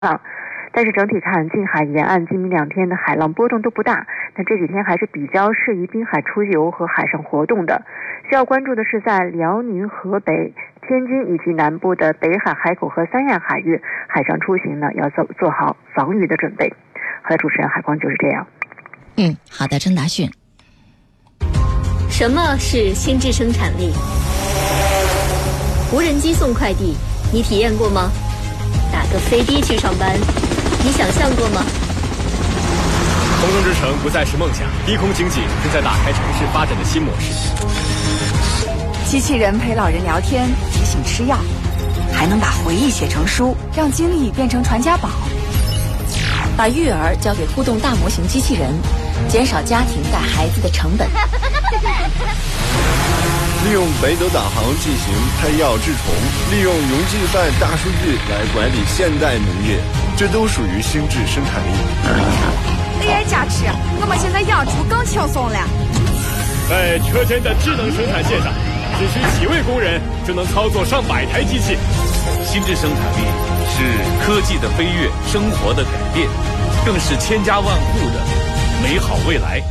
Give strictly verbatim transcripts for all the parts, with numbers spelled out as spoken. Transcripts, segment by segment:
但是整体看，近海沿岸今明两天的海浪波动都不大，但这几天还是比较适宜滨海出游和海上活动的。需要关注的是，在辽宁、河北、天津以及南部的北海海口和三亚海域，海上出行呢要做做好防御的准备。好的，主持人海光就是这样。 嗯，好的，郑达迅。 什么是心智生产力？无人机送快递，你体验过吗？打个飞的去上班，你想象过吗？ 空中之城不再是梦想，低空经济正在打开城市发展的新模式。 机器人陪老人聊天，提醒吃药，还能把回忆写成书，让经历变成传家宝。把育儿交给互动大模型机器人，减少家庭带孩子的成本。 利用北斗导航进行配药治虫，利用云计算大数据来管理现代农业，这都属于心智生产力。 A I 加持，我们现在养猪更轻松了。 在车间的智能生产线上，只需几位工人就能操作上百台机器。 心智生产力是科技的飞跃，生活的改变，更是千家万户的美好未来。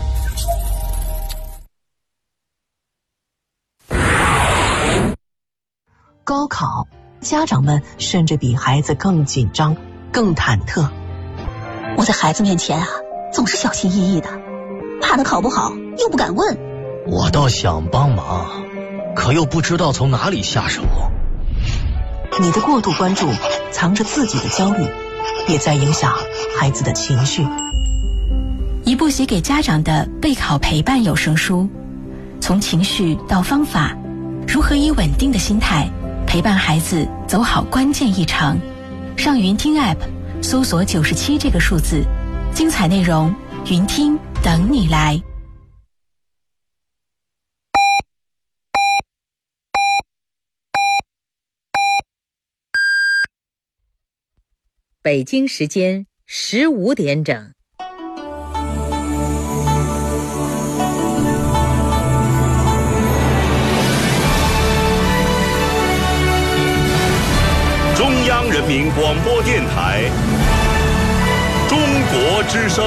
高考，家长们甚至比孩子更紧张、更忐忑。 我在孩子面前啊，总是小心翼翼的，怕他考不好，又不敢问。 我倒想帮忙，可又不知道从哪里下手。 你的过度关注，藏着自己的焦虑，也在影响孩子的情绪。 一部写给家长的备考陪伴有声书，从情绪到方法，如何以稳定的心态陪伴孩子走好关键一程。上云听 App 搜索九十七这个数字，精彩内容云听等你来。 北京时间十五点整。 中央人民广播电台中国之声。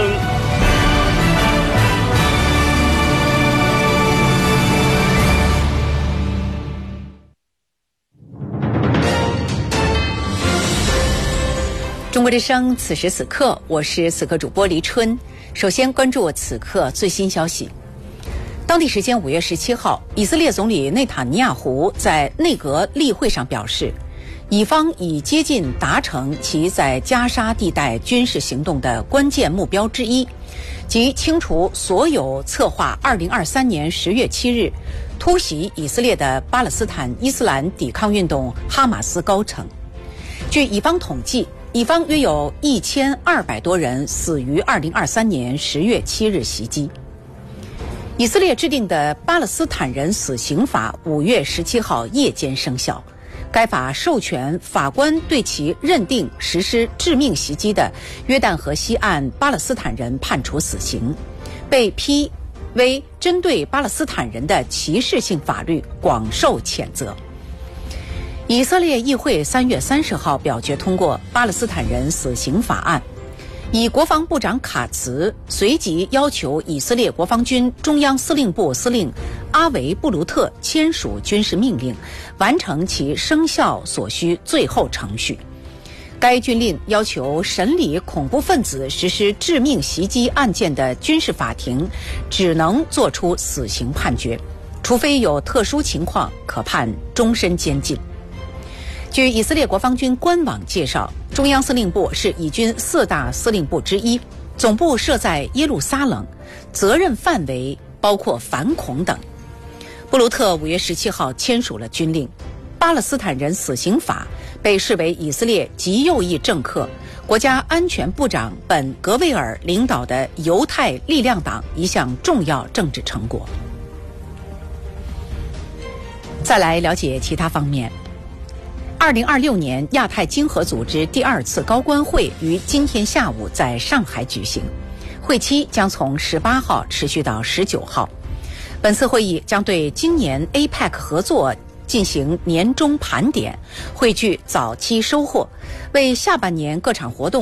中国之声，此时此刻，我是此刻主播黎春。首先关注此刻最新消息。当地时间五月十七号，以色列总理内塔尼亚胡在内阁例会上表示，以方已接近达成其在加沙地带军事行动的关键目标之一，即清除所有策划二零二三年十月七日突袭以色列的巴勒斯坦伊斯兰抵抗运动哈马斯高层。据以方统计，以方约有一千二百多人死于二零二三年十月七日袭击。以色列制定的巴勒斯坦人死刑法五月十七号夜间生效，该法授权法官对其认定实施致命袭击的约旦河西岸巴勒斯坦人判处死刑，被批为针对巴勒斯坦人的歧视性法律，广受谴责。以色列议会三月三十号表决通过巴勒斯坦人死刑法案，以国防部长卡茨随即要求以色列国防军中央司令部司令阿维布鲁特签署军事命令，完成其生效所需最后程序。该军令要求审理恐怖分子实施致命袭击案件的军事法庭只能作出死刑判决，除非有特殊情况可判终身监禁。据以色列国防军官网介绍，中央司令部是以军四大司令部之一，总部设在耶路撒冷，责任范围包括反恐等。布鲁特五月十七号签署了军令，巴勒斯坦人死刑法被视为以色列极右翼政客国家安全部长本·格维尔领导的犹太力量党一项重要政治成果。再来了解其他方面。二零二六年亚太经合组织第二次高官会于今天下午在上海举行，会期将从十八号持续到十九号。本次会议将对今年 A P E C 合作进行年终盘点，汇聚早期收获，为下半年各场活动